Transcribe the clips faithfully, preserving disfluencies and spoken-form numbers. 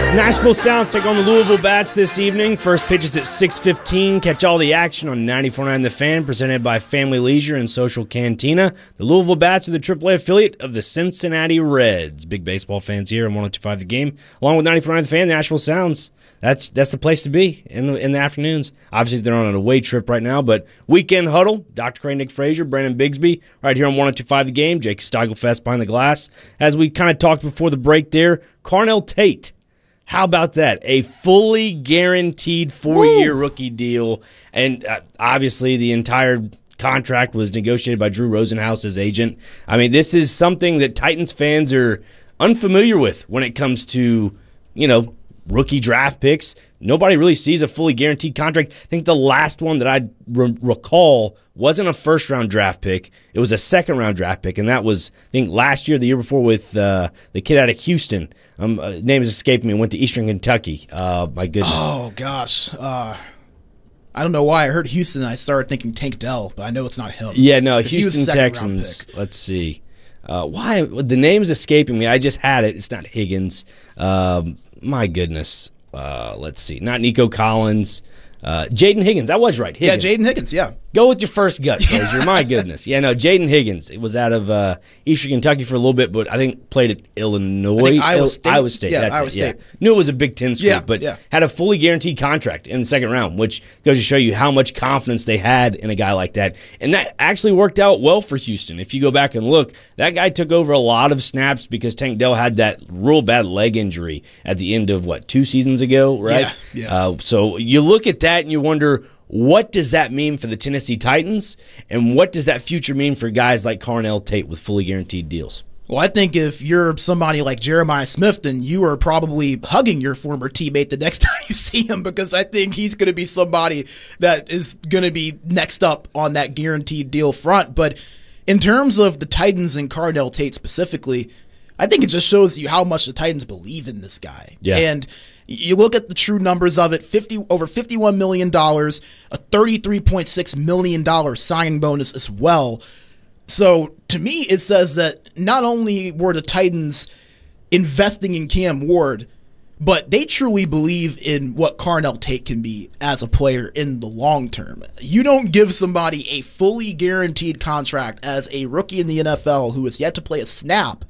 Nashville Sounds take on the Louisville Bats this evening. First pitch is at six fifteen. Catch all the action on ninety-four point nine The Fan, presented by Family Leisure and Social Cantina. The Louisville Bats are the triple A affiliate of the Cincinnati Reds. Big baseball fans here on one oh two point five The Game. Along with ninety-four point nine The Fan, Nashville Sounds. That's that's the place to be in the, in the afternoons. Obviously, they're on an away trip right now, but Weekend Huddle, Doctor Cray, Nick Frazier, Brandon Bigsby, right here on one oh two point five The Game. Jake Steigelfest behind the glass. As we kind of talked before the break there, Carnell Tate. How about that? A fully guaranteed four-year rookie deal, and uh, obviously the entire contract was negotiated by Drew Rosenhaus's agent. I mean, this is something that Titans fans are unfamiliar with when it comes to, you know, rookie draft picks. Nobody really sees a fully guaranteed contract. I think the last one that I re- recall wasn't a first-round draft pick. It was a second-round draft pick, and that was, I think, last year, the year before with uh, the kid out of Houston. Um, uh, name is escaping me. Went to Eastern Kentucky. Uh, my goodness. Oh, gosh. Uh, I don't know why. I heard Houston, and I started thinking Tank Dell, but I know it's not him. Yeah, no, Houston Texans. Let's see. Uh, why? The name is escaping me. I just had it. It's not Higgins. Um, my goodness. Uh, let's see. Not Nico Collins. Uh, Jaden Higgins. I was right. Higgins. Yeah, Jaden Higgins, yeah. Go with your first gut, Frazier. My goodness. Yeah, no, Jaden Higgins. It was out of uh, Eastern Kentucky for a little bit, but I think played at Illinois. I Iowa State. Iowa State. Yeah, That's Iowa it. State. Yeah. Knew it was a Big Ten school, yeah, but yeah. had a fully guaranteed contract in the second round, which goes to show you how much confidence they had in a guy like that. And that actually worked out well for Houston. If you go back and look, that guy took over a lot of snaps because Tank Dell had that real bad leg injury at the end of, what, two seasons ago, right? Yeah, yeah. Uh, so you look at that and you wonder, what does that mean for the Tennessee Titans, and what does that future mean for guys like Carnell Tate with fully guaranteed deals? Well, I think if you're somebody like Jeremiah Smith, then you are probably hugging your former teammate the next time you see him, because I think he's going to be somebody that is going to be next up on that guaranteed deal front. But in terms of the Titans and Carnell Tate specifically, I think it just shows you how much the Titans believe in this guy. Yeah. And you look at the true numbers of it, fifty over fifty-one million dollars, a thirty-three point six million dollars signing bonus as well. So to me, it says that not only were the Titans investing in Cam Ward, but they truly believe in what Carnell Tate can be as a player in the long term. You don't give somebody a fully guaranteed contract as a rookie in the N F L who has yet to play a snap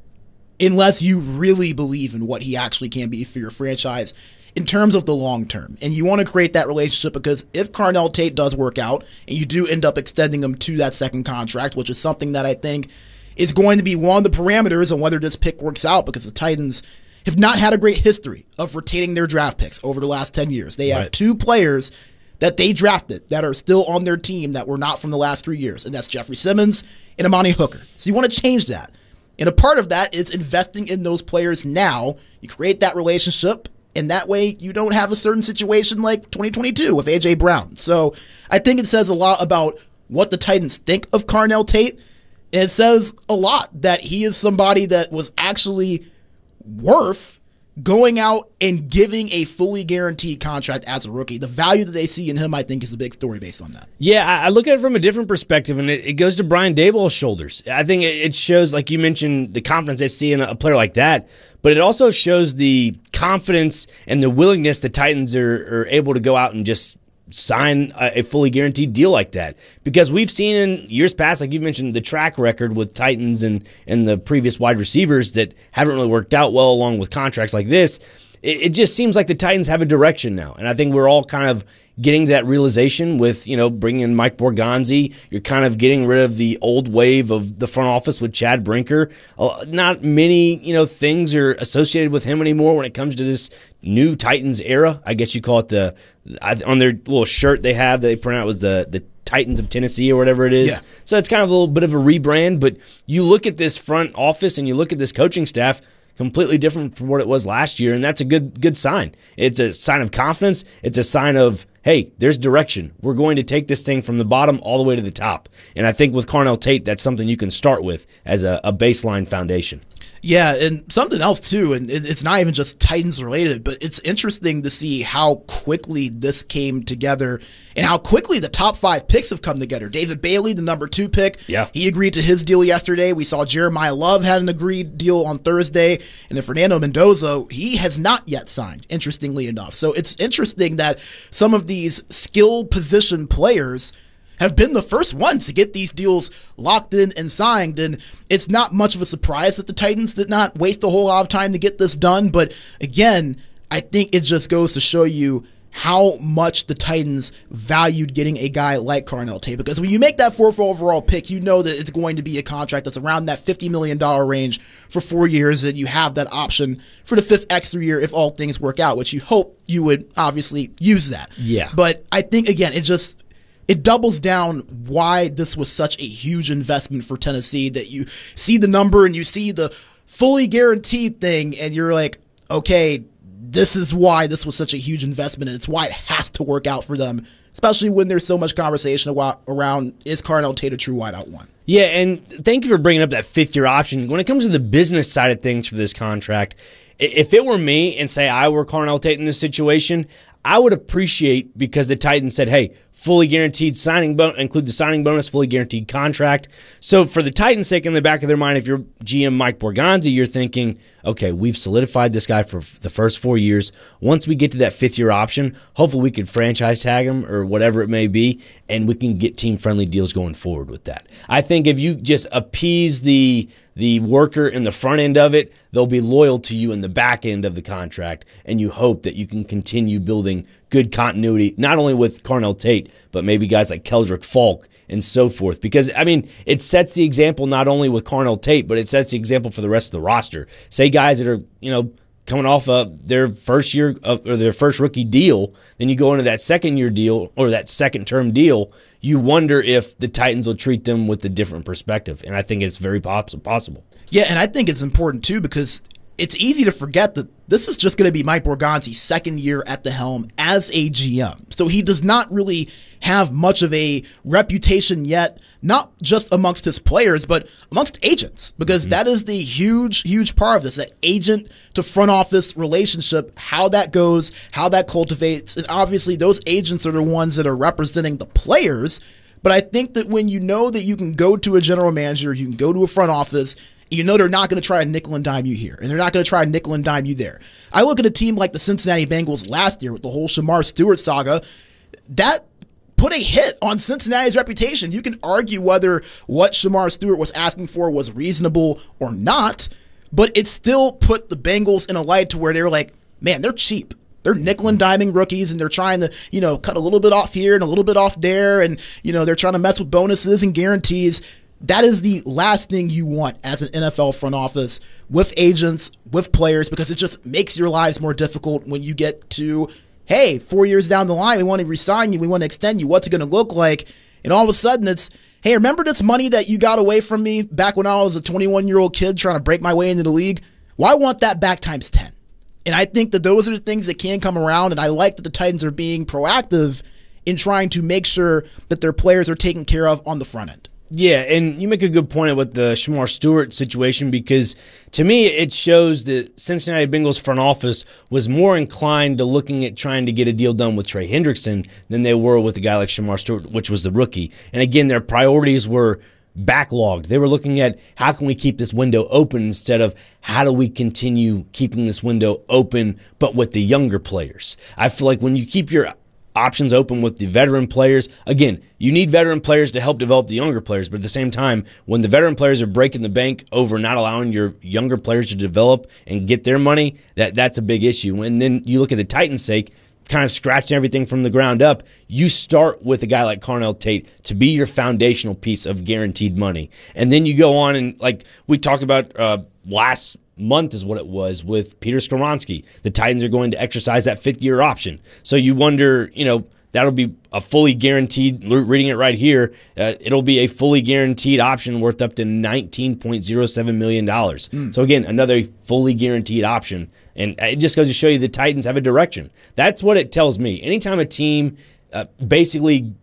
unless you really believe in what he actually can be for your franchise in terms of the long term. And you want to create that relationship, because if Carnell Tate does work out and you do end up extending him to that second contract, which is something that I think is going to be one of the parameters on whether this pick works out, because the Titans have not had a great history of retaining their draft picks over the last ten years. They have Right. two players that they drafted that are still on their team that were not from the last three years, and that's Jeffrey Simmons and Amani Hooker. So you want to change that. And a part of that is investing in those players now. You create that relationship, and that way you don't have a certain situation like twenty twenty-two with A J Brown. So I think it says a lot about what the Titans think of Carnell Tate, and it says a lot that he is somebody that was actually worth going out and giving a fully guaranteed contract as a rookie. The value that they see in him, I think, is the big story based on that. Yeah, I I look at it from a different perspective, and it, it goes to Brian Daboll's shoulders. I think it, it shows, like you mentioned, the confidence they see in a, a player like that, but it also shows the confidence and the willingness the Titans are, are able to go out and just sign a, a fully guaranteed deal like that. Because we've seen in years past, like you mentioned, the track record with Titans and, and the previous wide receivers that haven't really worked out well along with contracts like this. It, it just seems like the Titans have a direction now. And I think we're all kind of getting that realization with, you know, bringing in Mike Borgonzi. You're kind of getting rid of the old wave of the front office with Chad Brinker. Uh, not many, you know, things are associated with him anymore when it comes to this new Titans era. I guess you call it the, on their little shirt they have, they print out was the, the Titans of Tennessee or whatever it is. Yeah. So it's kind of a little bit of a rebrand, but you look at this front office and you look at this coaching staff, completely different from what it was last year, and that's a good good sign. It's a sign of confidence. It's a sign of, hey, there's direction. We're going to take this thing from the bottom all the way to the top. And I think with Carnell Tate, that's something you can start with as a, a baseline foundation. Yeah, and something else too, and it's not even just Titans related, but it's interesting to see how quickly this came together and how quickly the top five picks have come together. David Bailey, the number two pick, yeah. he agreed to his deal yesterday. We saw Jeremiah Love had an agreed deal on Thursday, and then Fernando Mendoza, he has not yet signed, interestingly enough. So it's interesting that some of these skill position players have been the first ones to get these deals locked in and signed. And it's not much of a surprise that the Titans did not waste a whole lot of time to get this done. But again, I think it just goes to show you how much the Titans valued getting a guy like Carnell Tate. Because when you make that fourth overall pick, you know that it's going to be a contract that's around that fifty million dollars range for four years, and you have that option for the fifth extra year if all things work out, which you hope you would obviously use that. Yeah. But I think, again, it just... it doubles down why this was such a huge investment for Tennessee, that you see the number and you see the fully guaranteed thing and you're like, okay, this is why this was such a huge investment, and it's why it has to work out for them, especially when there's so much conversation about, around is Carnell Tate a true wideout one? Yeah, and thank you for bringing up that fifth-year option. When it comes to the business side of things for this contract, if it were me and say I were Carnell Tate in this situation, I would appreciate, because the Titans said, hey, fully guaranteed signing bonus, include the signing bonus, fully guaranteed contract. So for the Titans' sake, in the back of their mind, if you're G M Mike Borgonzi, you're thinking, okay, we've solidified this guy for the first four years. Once we get to that fifth-year option, hopefully we could franchise tag him or whatever it may be, and we can get team-friendly deals going forward with that. I think if you just appease the the worker in the front end of it, they'll be loyal to you in the back end of the contract, and you hope that you can continue building good continuity, not only with Carnell Tate, but maybe guys like Keldrick Falk and so forth. Because, I mean, it sets the example not only with Carnell Tate, but it sets the example for the rest of the roster. Say guys that are, you know, coming off of their first year of, or their first rookie deal, then you go into that second year deal or that second term deal, you wonder if the Titans will treat them with a different perspective. And I think it's very possible. Yeah, and I think it's important too, because it's easy to forget that this is just going to be Mike Borgonzi's second year at the helm as a G M. So he does not really have much of a reputation yet, not just amongst his players, but amongst agents, because mm-hmm. that is the huge, huge part of this, that agent to front office relationship, how that goes, how that cultivates. And obviously those agents are the ones that are representing the players. But I think that when you know that you can go to a general manager, you can go to a front office, you know they're not going to try to nickel and dime you here, and they're not going to try to nickel and dime you there. I look at a team like the Cincinnati Bengals last year with the whole Shamar Stewart saga. That put a hit on Cincinnati's reputation. You can argue whether what Shamar Stewart was asking for was reasonable or not, but it still put the Bengals in a light to where they were like, man, they're cheap. They're nickel and diming rookies, and they're trying to, you know, cut a little bit off here and a little bit off there, and, you know, they're trying to mess with bonuses and guarantees. That is the last thing you want as an N F L front office with agents, with players, because it just makes your lives more difficult when you get to, hey, four years down the line, we want to re-sign you, we want to extend you, what's it going to look like? And all of a sudden it's, hey, remember this money that you got away from me back when I was a twenty-one-year-old kid trying to break my way into the league? Well, I want that back times ten. And I think that those are the things that can come around, and I like that the Titans are being proactive in trying to make sure that their players are taken care of on the front end. Yeah, and you make a good point with the Shamar Stewart situation, because to me it shows that Cincinnati Bengals front office was more inclined to looking at trying to get a deal done with Trey Hendrickson than they were with a guy like Shamar Stewart, which was the rookie. And again, their priorities were backlogged. They were looking at how can we keep this window open instead of how do we continue keeping this window open but with the younger players. I feel like when you keep your options open with the veteran players. Again, you need veteran players to help develop the younger players, but at the same time, when the veteran players are breaking the bank over not allowing your younger players to develop and get their money, that that's a big issue. And then you look at the Titans' sake, kind of scratching everything from the ground up. You start with a guy like Carnell Tate to be your foundational piece of guaranteed money. And then you go on and, like we talked about uh, last month is what it was with Peter Skoronski. The Titans are going to exercise that fifth-year option. So you wonder, you know, that'll be a fully guaranteed, reading it right here, uh, it'll be a fully guaranteed option worth up to nineteen point oh seven million dollars. Mm. So again, another fully guaranteed option. And it just goes to show you the Titans have a direction. That's what it tells me. Anytime a team uh, basically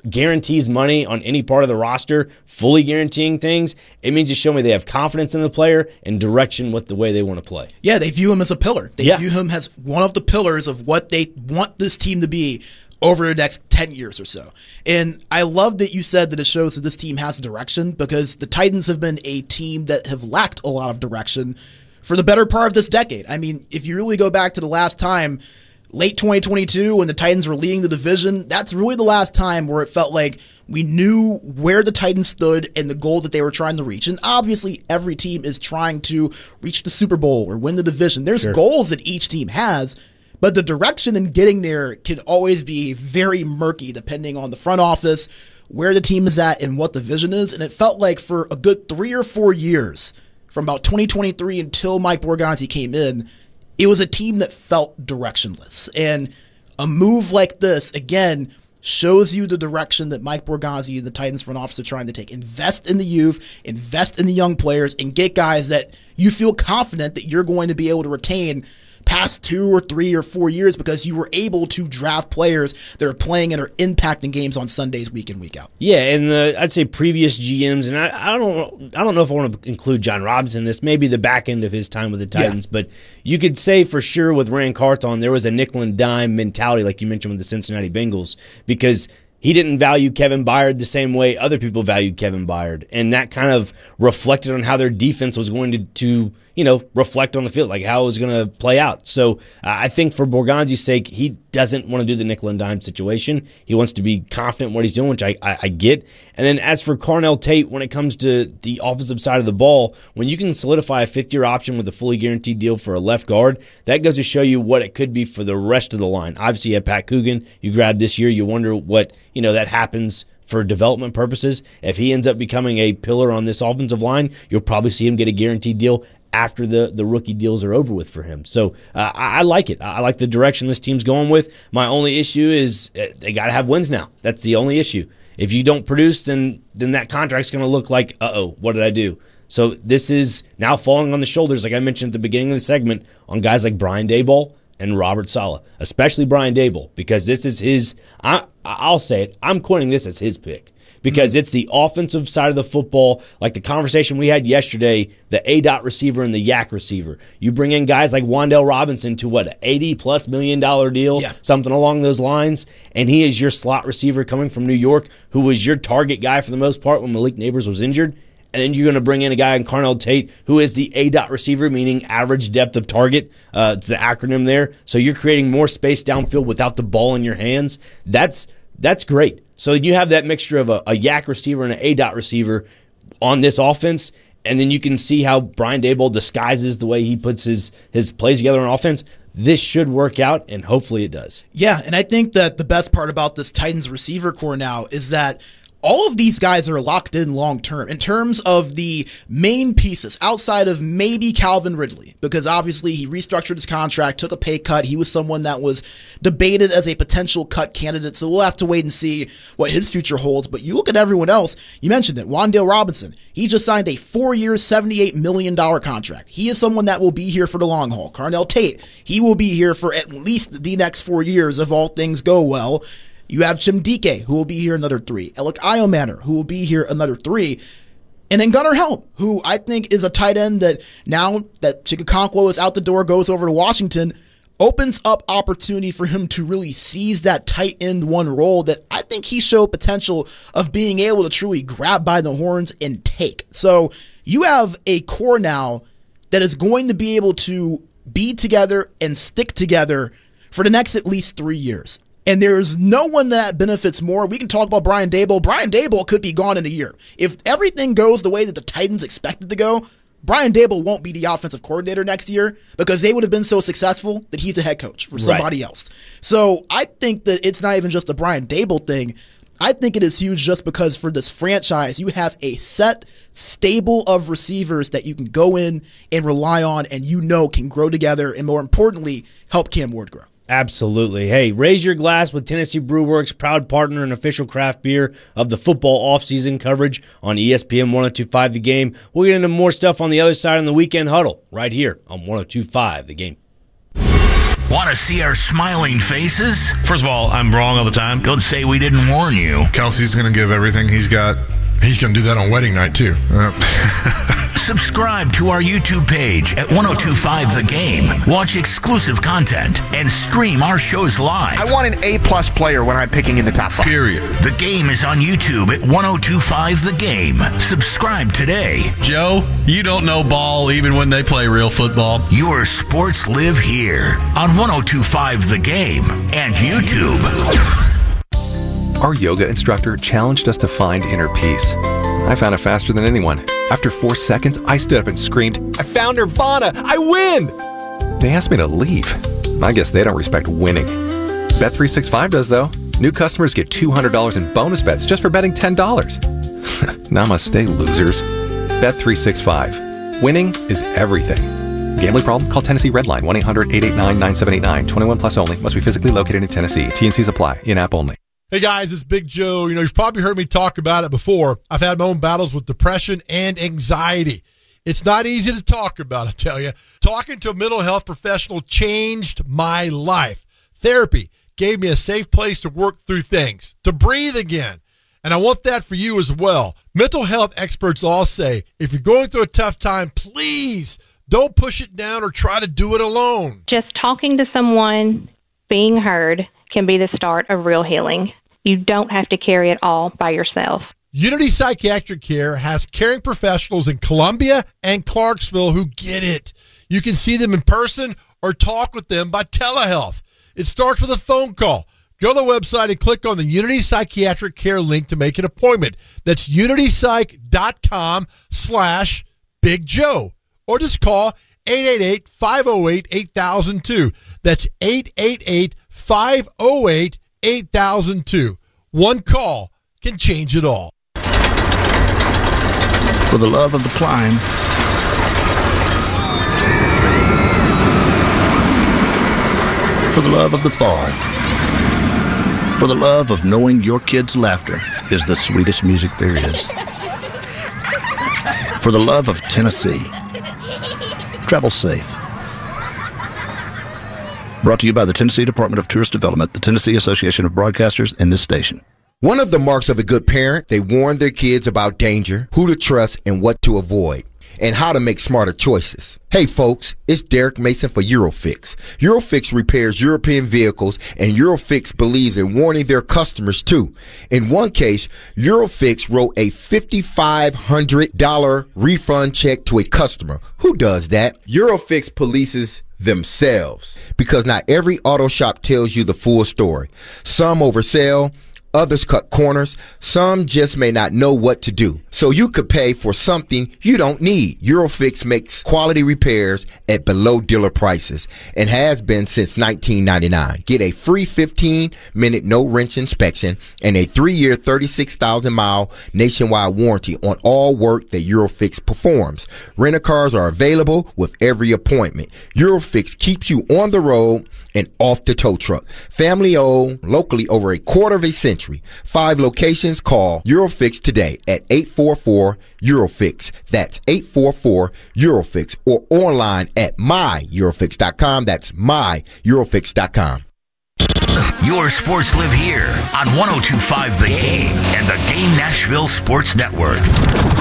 guarantees money on any part of the roster, fully guaranteeing things, it means to show me they have confidence in the player and direction with the way they want to play. Yeah, they view him as a pillar. They yeah. view him as one of the pillars of what they want this team to be over the next ten years or so. And I love that you said that it shows that this team has direction, because the Titans have been a team that have lacked a lot of direction for the better part of this decade. I mean, if you really go back to the last time, late twenty twenty-two, when the Titans were leading the division, that's really the last time where it felt like we knew where the Titans stood and the goal that they were trying to reach. And obviously, every team is trying to reach the Super Bowl or win the division. There's sure. goals that each team has, but the direction in getting there can always be very murky depending on the front office, where the team is at, and what the vision is. And it felt like for a good three or four years, from about twenty twenty-three until Mike Borgonzi came in, it was a team that felt directionless. And a move like this, again, shows you the direction that Mike Borgonzi and the Titans front office are trying to take. Invest in the youth, invest in the young players, and get guys that you feel confident that you're going to be able to retain past two or three or four years because you were able to draft players that are playing and are impacting games on Sundays week in, week out. Yeah, and the, I'd say previous G Ms, and I, I don't I don't know if I want to include John Robinson in this, maybe the back end of his time with the Titans, yeah. but you could say for sure with Rand Carthon, there was a nickel and dime mentality like you mentioned with the Cincinnati Bengals, because he didn't value Kevin Byard the same way other people valued Kevin Byard, and that kind of reflected on how their defense was going to, to you know, reflect on the field, like how it was going to play out. So uh, I think for Borgonzi's sake, he doesn't want to do the nickel and dime situation. He wants to be confident in what he's doing, which I, I, I get. And then as for Carnell Tate, when it comes to the offensive side of the ball, when you can solidify a fifth-year option with a fully guaranteed deal for a left guard, that goes to show you what it could be for the rest of the line. Obviously, you have Pat Coogan. You grabbed this year. You wonder what, you know, that happens for development purposes. If he ends up becoming a pillar on this offensive line, you'll probably see him get a guaranteed deal after the, the rookie deals are over with for him. So uh, I, I like it. I like the direction this team's going with. My only issue is uh, they got to have wins now. That's the only issue. If you don't produce, then then that contract's going to look like, uh-oh, what did I do? So this is now falling on the shoulders, like I mentioned at the beginning of the segment, on guys like Brian Daboll and Robert Saleh, especially Brian Daboll, because this is his, I, I'll say it, I'm coining this as his pick. Because it's the offensive side of the football, like the conversation we had yesterday, the A-dot receiver and the yak receiver. You bring in guys like Wan'Dale Robinson to, what, an eighty-plus million dollar deal, yeah. something along those lines, and he is your slot receiver coming from New York, who was your target guy for the most part when Malik Neighbors was injured. And then you're going to bring in a guy in Carnell Tate who is the A-dot receiver, meaning average depth of target. Uh, it's the acronym there. So you're creating more space downfield without the ball in your hands. That's that's great. So you have that mixture of a, a yak receiver and an A-dot receiver on this offense, and then you can see how Brian Daboll disguises the way he puts his, his plays together on offense. This should work out, and hopefully it does. Yeah, and I think that the best part about this Titans receiver core now is that all of these guys are locked in long-term in terms of the main pieces outside of maybe Calvin Ridley, because obviously he restructured his contract, took a pay cut. He was someone that was debated as a potential cut candidate, so we'll have to wait and see what his future holds. But you look at everyone else, you mentioned it, Wan'Dale Robinson. He just signed a four-year, seventy-eight million dollars contract. He is someone that will be here for the long haul. Carnell Tate, he will be here for at least the next four years if all things go well. You have Jim Dike, who will be here another three. Alec Iomanner, who will be here another three. And then Gunnar Helm, who I think is a tight end that now that Chikakonkwo is out the door, goes over to Washington, opens up opportunity for him to really seize that tight end one role that I think he showed potential of being able to truly grab by the horns and take. So you have a core now that is going to be able to be together and stick together for the next at least three years. And there's no one that benefits more. We can talk about Brian Daboll. Brian Daboll could be gone in a year. If everything goes the way that the Titans expect it to go, Brian Daboll won't be the offensive coordinator next year because they would have been so successful that he's the head coach for somebody right. else. So I think that it's not even just the Brian Daboll thing. I think it is huge just because for this franchise, you have a set stable of receivers that you can go in and rely on and you know can grow together and, more importantly, help Cam Ward grow. Absolutely. Hey, raise your glass with Tennessee Brew Works, proud partner and official craft beer of the football offseason coverage on E S P N one oh two point five The Game. We'll get into more stuff on the other side on the Weekend Huddle right here on one oh two point five The Game. Want to see our smiling faces? First of all, I'm wrong all the time. Don't say we didn't warn you. Kelsey's going to give everything he's got. He's going to do that on wedding night, too. Uh. Subscribe to our YouTube page at ten twenty-five The Game. Watch exclusive content and stream our shows live. I want an A-plus player when I'm picking in the top five. Period. The Game is on YouTube at ten twenty-five The Game. Subscribe today. Joe, you don't know ball even when they play real football. Your sports live here on ten twenty-five The Game and YouTube. Our yoga instructor challenged us to find inner peace. I found it faster than anyone. After four seconds, I stood up and screamed, "I found Nirvana! I win!" They asked me to leave. I guess they don't respect winning. Bet three sixty-five does, though. New customers get two hundred dollars in bonus bets just for betting ten dollars. Namaste, losers. Bet three sixty-five. Winning is everything. Gambling problem? Call Tennessee Redline, one eight hundred eight eight nine nine seven eight nine. twenty-one plus only. Must be physically located in Tennessee. T and Cs apply. In-app only. Hey guys, it's Big Joe. You know, you've probably heard me talk about it before. I've had my own battles with depression and anxiety. It's not easy to talk about, I tell you. Talking to a mental health professional changed my life. Therapy gave me a safe place to work through things, to breathe again. And I want that for you as well. Mental health experts all say, if you're going through a tough time, please don't push it down or try to do it alone. Just talking to someone, being heard, can be the start of real healing. You don't have to carry it all by yourself. Unity Psychiatric Care has caring professionals in Columbia and Clarksville who get it. You can see them in person or talk with them by telehealth. It starts with a phone call. Go to the website and click on the Unity Psychiatric Care link to make an appointment. That's unitypsych.com slash Big Joe. Or just call eight eight eight, five oh eight, eight thousand two. That's eight eight eight, five oh eight, eight thousand two. One call can change it all. For the love of the climb. For the love of the fall. For the love of knowing your kids' laughter is the sweetest music there is. For the love of Tennessee. Travel safe. Brought to you by the Tennessee Department of Tourist Development, the Tennessee Association of Broadcasters, and this station. One of the marks of a good parent, they warn their kids about danger, who to trust, and what to avoid, and how to make smarter choices. Hey folks, it's Derek Mason for Eurofix. Eurofix repairs European vehicles, and Eurofix believes in warning their customers too. In one case, Eurofix wrote a five thousand five hundred dollars refund check to a customer. Who does that? Eurofix polices themselves, because not every auto shop tells you the full story. Some oversell, others cut corners, some just may not know what to do. So you could pay for something you don't need. Eurofix makes quality repairs at below dealer prices and has been since nineteen ninety-nine. Get a free fifteen minute no wrench inspection and a three year thirty-six thousand mile nationwide warranty on all work that Eurofix performs. Rent-a-cars are available with every appointment. Eurofix keeps you on the road and off the tow truck. Family owned, locally over a quarter of a century. Five locations. Call Eurofix today at eight four four Eurofix. That's eight four four Eurofix, or online at my eurofix dot com. That's my eurofix dot com. Your sports live here on ten twenty-five The Game and the Game Nashville Sports Network.